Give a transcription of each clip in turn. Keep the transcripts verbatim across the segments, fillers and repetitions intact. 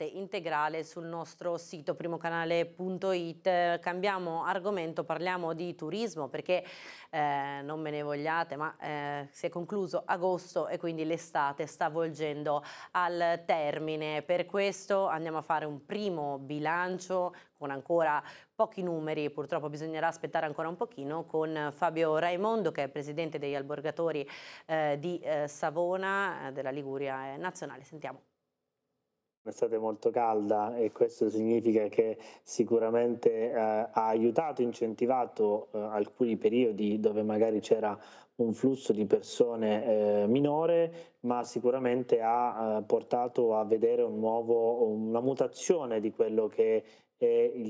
trovate integrale sul nostro sito primocanale punto it. Cambiamo argomento, parliamo di turismo perché eh, non me ne vogliate, ma eh, si è concluso agosto e quindi l'estate sta volgendo al termine. Per questo andiamo a fare un primo bilancio con ancora pochi numeri, purtroppo bisognerà aspettare ancora un pochino, con Fabio Raimondo, che è presidente degli albergatori eh, di eh, Savona, eh, della Liguria nazionale. Sentiamo. Un'estate molto calda e questo significa che sicuramente eh, ha aiutato, incentivato eh, alcuni periodi dove magari c'era un flusso di persone eh, minore, ma sicuramente ha eh, portato a vedere un nuovo, una mutazione di quello che è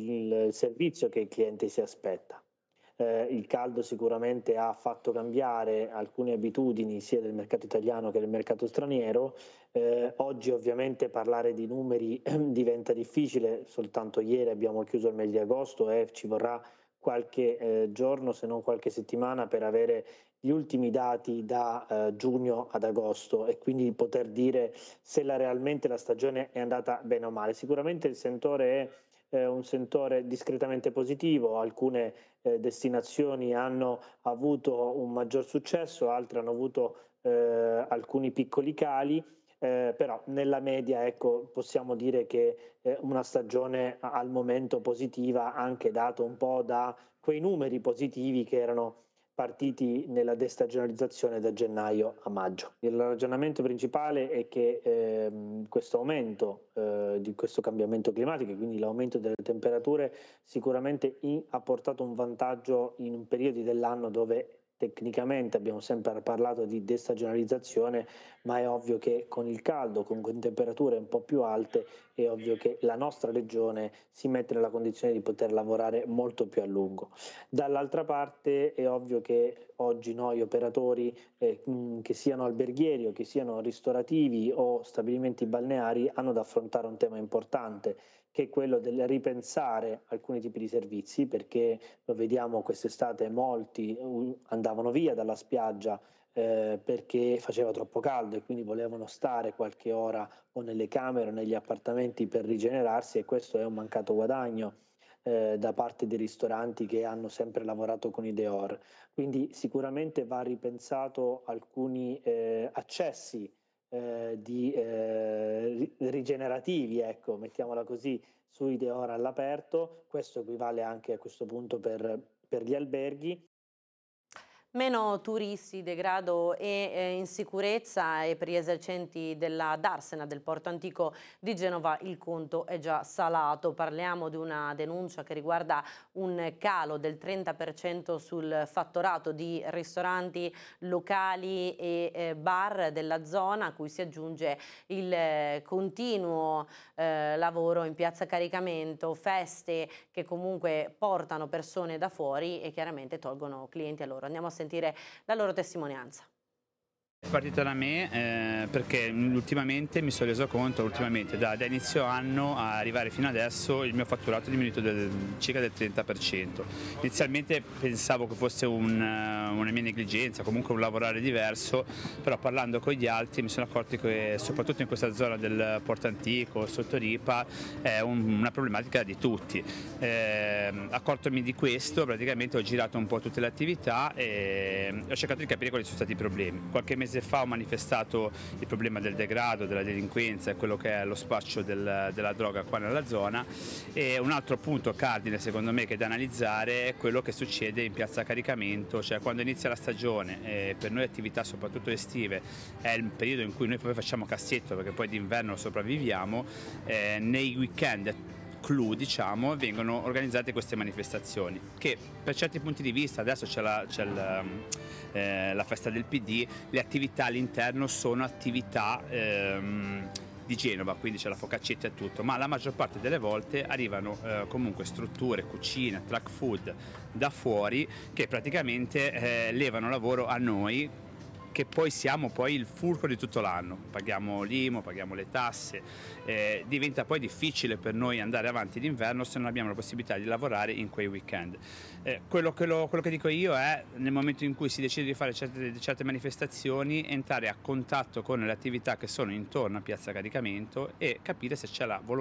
il servizio che il cliente si aspetta. Eh, il caldo sicuramente ha fatto cambiare alcune abitudini sia del mercato italiano che del mercato straniero. Eh, oggi ovviamente parlare di numeri diventa difficile, soltanto ieri abbiamo chiuso il mese di agosto e ci vorrà qualche eh, giorno, se non qualche settimana, per avere gli ultimi dati da eh, giugno ad agosto e quindi poter dire se la, realmente la stagione è andata bene o male. Sicuramente il sentore è eh, un sentore discretamente positivo, alcune eh, destinazioni hanno avuto un maggior successo, altre hanno avuto eh, alcuni piccoli cali, eh, però nella media ecco, possiamo dire che eh, una stagione al momento positiva, anche dato un po' da quei numeri positivi che erano partiti nella destagionalizzazione da gennaio a maggio. Il ragionamento principale è che ehm, questo aumento eh, di questo cambiamento climatico, quindi l'aumento delle temperature, sicuramente in, ha portato un vantaggio in un periodo dell'anno dove tecnicamente abbiamo sempre parlato di destagionalizzazione, ma è ovvio che con il caldo, con temperature un po' più alte, è ovvio che la nostra regione si mette nella condizione di poter lavorare molto più a lungo. Dall'altra parte è ovvio che oggi noi operatori, eh, che siano alberghieri o che siano ristorativi o stabilimenti balneari, hanno da affrontare un tema importante, che è quello del ripensare alcuni tipi di servizi, perché lo vediamo quest'estate, molti uh, andavano via dalla spiaggia eh, perché faceva troppo caldo e quindi volevano stare qualche ora o nelle camere o negli appartamenti per rigenerarsi, e questo è un mancato guadagno eh, da parte dei ristoranti che hanno sempre lavorato con i Deor. Quindi sicuramente va ripensato alcuni eh, accessi eh, di eh, rigenerativi, ecco, mettiamola così, sui Deor all'aperto. Questo equivale anche a questo punto per, per gli alberghi. Meno turisti, degrado e eh, insicurezza, e per gli esercenti della Darsena del Porto Antico di Genova il conto è già salato. Parliamo di una denuncia che riguarda un calo del trenta per cento sul fatturato di ristoranti, locali e eh, bar della zona, a cui si aggiunge il eh, continuo eh, lavoro in piazza Caricamento, feste che comunque portano persone da fuori e chiaramente tolgono clienti a loro. Andiamo a sentire la loro testimonianza. È partita da me eh, perché ultimamente mi sono reso conto, ultimamente da, da inizio anno a arrivare fino adesso, il mio fatturato è diminuito del, circa del trenta per cento. Inizialmente pensavo che fosse un, una mia negligenza, comunque un lavorare diverso, però parlando con gli altri mi sono accorto che soprattutto in questa zona del Porto Antico, sotto Ripa, è un, una problematica di tutti. Eh, accortomi di questo, praticamente ho girato un po' tutte le attività e ho cercato di capire quali sono stati i problemi. Qualche mese fa ho manifestato il problema del degrado, della delinquenza e quello che è lo spaccio del, della droga qua nella zona, e un altro punto cardine secondo me che è da analizzare è quello che succede in piazza Caricamento, cioè quando inizia la stagione, e per noi attività soprattutto estive è il periodo in cui noi poi facciamo cassetto perché poi d'inverno sopravviviamo, eh, nei weekend clou, diciamo, vengono organizzate queste manifestazioni che per certi punti di vista, adesso c'è la, c'è il, eh, la festa del P D, le attività all'interno sono attività ehm, di Genova, quindi c'è la focaccetta e tutto, ma la maggior parte delle volte arrivano eh, comunque strutture, cucine, truck food da fuori che praticamente eh, levano lavoro a noi, che poi siamo poi il fulcro di tutto l'anno, paghiamo l'I M U, paghiamo le tasse, eh, diventa poi difficile per noi andare avanti d'inverno se non abbiamo la possibilità di lavorare in quei weekend. Eh, quello, che lo, quello che dico io è, nel momento in cui si decide di fare certe, certe manifestazioni, entrare a contatto con le attività che sono intorno a Piazza Caricamento e capire se c'è la volontà